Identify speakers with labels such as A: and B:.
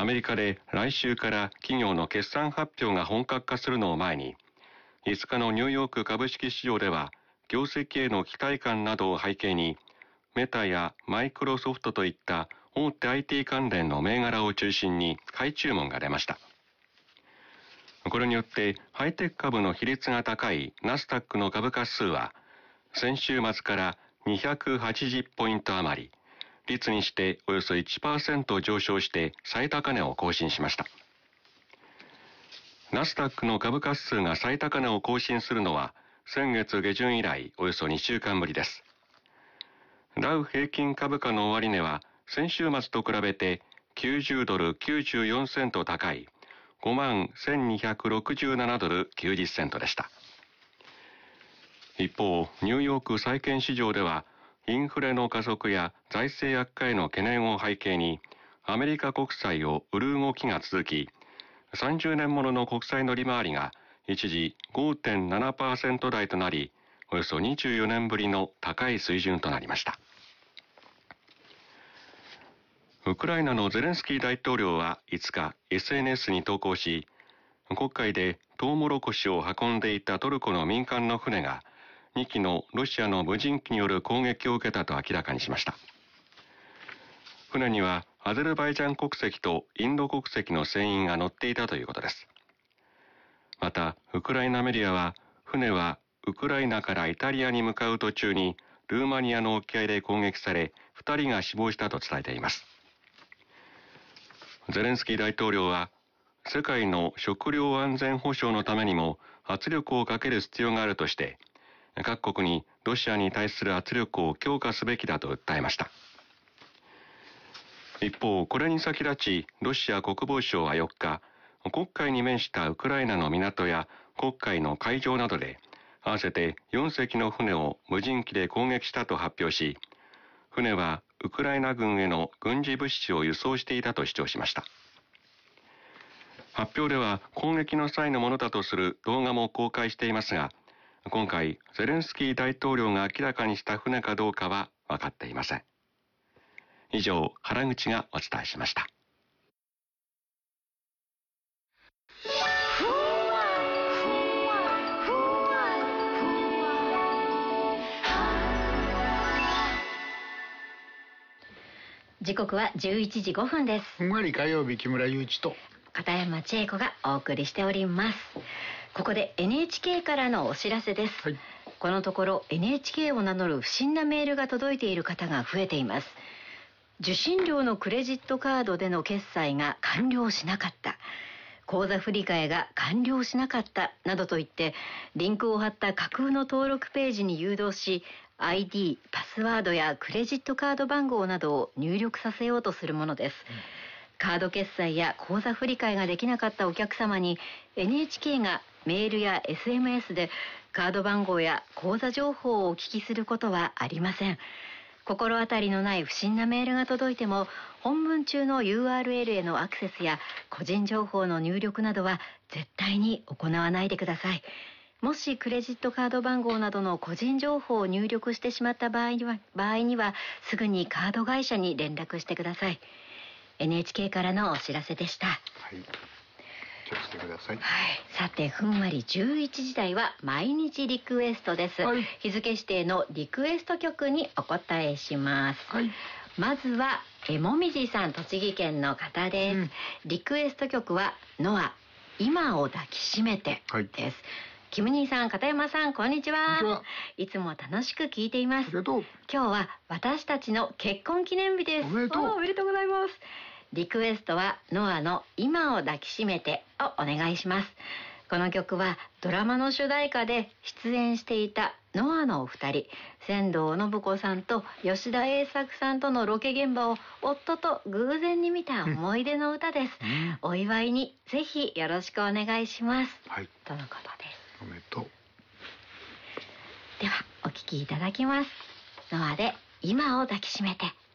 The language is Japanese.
A: メリカで来週から企業の決算発表が本格化するのを前に、5日のニューヨーク株式市場では、業績への期待感などを背景に、メタやマイクロソフトといった大手 IT 関連の銘柄を中心に買い注文が出ました。これによってハイテク株の比率が高いナスダックの株価指数は、先週末から280ポイント余り、率にしておよそ 1% 上昇して最高値を更新しました。ナスダックの株価指数が最高値を更新するのは先月下旬以来およそ2週間ぶりです。ダウ平均株価の終値は先週末と比べて90ドル94セント高い51,267ドル90セントでした。一方、ニューヨーク債券市場ではインフレの加速や財政悪化への懸念を背景にアメリカ国債を売る動きが続き、30年ものの国債の利回りが一時 5.7% 台となり、およそ24年ぶりの高い水準となりました。ウクライナのゼレンスキー大統領は5日 SNS に投稿し、黒海でトウモロコシを運んでいたトルコの民間の船が2機のロシアの無人機による攻撃を受けたと明らかにしました。船にはアゼルバイジャン国籍とインド国籍の船員が乗っていたということです。また、ウクライナメディアは、船はウクライナからイタリアに向かう途中にルーマニアの沖合で攻撃され、2人が死亡したと伝えています。ゼレンスキー大統領は、世界の食料安全保障のためにも圧力をかける必要があるとして、各国にロシアに対する圧力を強化すべきだと訴えました。一方、これに先立ち、ロシア国防省は4日、黒海に面したウクライナの港や黒海の海上などで、合わせて4隻の船を無人機で攻撃したと発表し、船はウクライナ軍への軍事物資を輸送していたと主張しました。発表では攻撃の際のものだとする動画も公開していますが、今回ゼレンスキー大統領が明らかにした船かどうかは分かっていません。以上、原口がお伝えしました。
B: 時刻は11時5分です。
C: ふんわり火曜日、木村祐一と
B: 片山千恵子がお送りしております。ここで NHK からのお知らせです。はい、このところ NHK を名乗る不審なメールが届いている方が増えています。受信料のクレジットカードでの決済が完了しなかった、口座振替が完了しなかったなどと言って、リンクを貼った架空の登録ページに誘導し、ID、パスワードやクレジットカード番号などを入力させようとするものです。カード決済や口座振替ができなかったお客様に NHK がメールや SMS でカード番号や口座情報をお聞きすることはありません。心当たりのない不審なメールが届いても、本文中の URL へのアクセスや個人情報の入力などは絶対に行わないでください。もしクレジットカード番号などの個人情報を入力してしまった場合にはすぐにカード会社に連絡してください。NHK からのお知らせでした。はい、
C: 気をつけてください。
B: はい、さて、ふんわり11時台は毎日リクエストです。はい、日付指定のリクエスト曲にお答えします。はい、まずはもみじさん、栃木県の方です。リクエスト曲はノア、今を抱きしめてです。キム兄さん、片山さん、こんにちは。いつも楽しく聞いています。今日は私たちの結婚記念日です。おめでとうございます。リクエストはノアの今を抱きしめてをお願いします。この曲はドラマの主題歌で出演していたノアのお二人、仙道信子さんと吉田栄作さんとのロケ現場を夫と偶然に見た思い出の歌です。お祝いにぜひよろしくお願いします。はい、とのことです。
C: おめでとう。
B: ではお聴きいただきます。ノアで今を抱きしめて。